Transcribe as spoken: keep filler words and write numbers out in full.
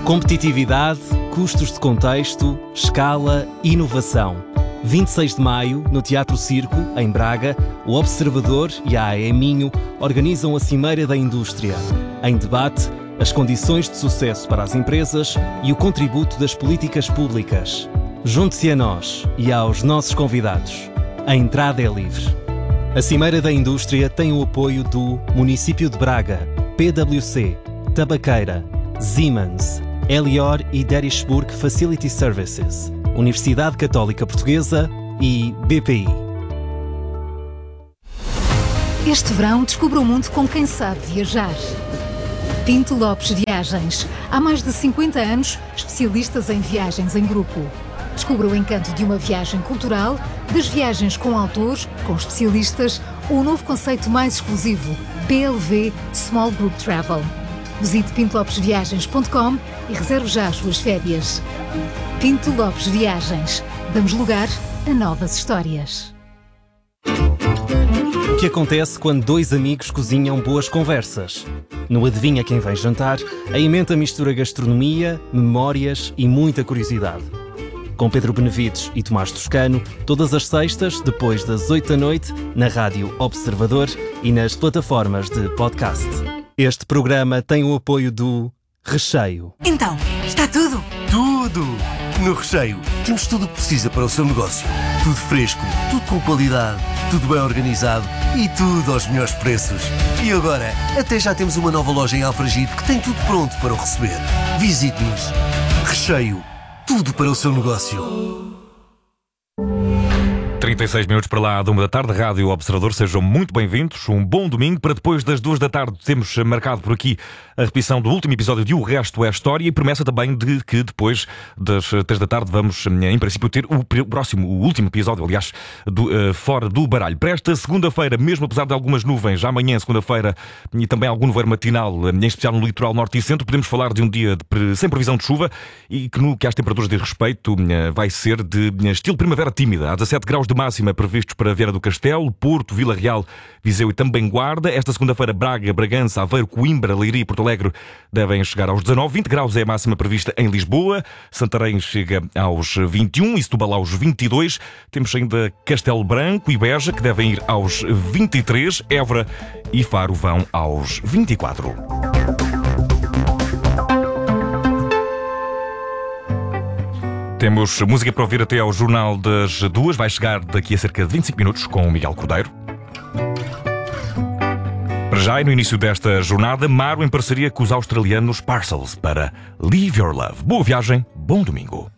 Competitividade, custos de contexto, escala, inovação. vinte e seis de maio, no Teatro Circo, em Braga, o Observador e a AE Minho organizam a Cimeira da Indústria. Em debate, as condições de sucesso para as empresas e o contributo das políticas públicas. Junte-se a nós e aos nossos convidados. A entrada é livre. A Cimeira da Indústria tem o apoio do Município de Braga, P W C, Tabaqueira, Siemens, Elior e Derishburg Facility Services, Universidade Católica Portuguesa e B P I. Este verão descubra o mundo com quem sabe viajar. Pinto Lopes Viagens. Há mais de cinquenta anos, especialistas em viagens em grupo. Descubra o encanto de uma viagem cultural, das viagens com autores, com especialistas, ou o novo conceito mais exclusivo, P L V Small Group Travel. Visite pinto lopes viagens ponto com e reserve já as suas férias. Pinto Lopes Viagens. Damos lugar a novas histórias. O que acontece quando dois amigos cozinham boas conversas? No Adivinha Quem Vem Jantar, a emenda mistura gastronomia, memórias e muita curiosidade. Com Pedro Benevides e Tomás Toscano, todas as sextas, depois das oito da noite, na Rádio Observador e nas plataformas de podcast. Este programa tem o apoio do Recheio. Então, está tudo? Tudo! No Recheio temos tudo o que precisa para o seu negócio. Tudo fresco, tudo com qualidade, tudo bem organizado e tudo aos melhores preços. E agora, até já temos uma nova loja em Alfragide que tem tudo pronto para o receber. Visite-nos. Recheio. Tudo para o seu negócio. trinta e seis minutos para lá de uma da tarde, Rádio Observador, sejam muito bem-vindos. Um bom domingo. Para depois das duas da tarde temos marcado por aqui a repetição do último episódio de O Resto é História e promessa também de que depois das três da tarde vamos, em princípio, ter o próximo, o último episódio, aliás, do, uh, Fora do Baralho. Para esta segunda-feira, mesmo apesar de algumas nuvens, já amanhã, segunda-feira, e também algum nevoeiro matinal, em especial no litoral norte e centro, podemos falar de um dia de, sem previsão de chuva e que, no que às temperaturas diz respeito, uh, vai ser de uh, estilo primavera tímida. Há dezassete graus de máxima previstos para Viana do Castelo, Porto, Vila Real, Viseu e também Guarda. Esta segunda-feira, Braga, Bragança, Aveiro, Coimbra, Leiria e Porto Alegre devem chegar aos dezanove. vinte graus é a máxima prevista em Lisboa. Santarém chega aos vinte e um e Setúbal aos vinte e dois. Temos ainda Castelo Branco e Beja, que devem ir aos vinte e três. Évora e Faro vão aos vinte e quatro. Temos música para ouvir até ao Jornal das Duas. Vai chegar daqui a cerca de vinte e cinco minutos com o Miguel Cordeiro. Para já, e no início desta jornada, Maro em parceria com os australianos Parcels para Live Your Love. Boa viagem, bom domingo.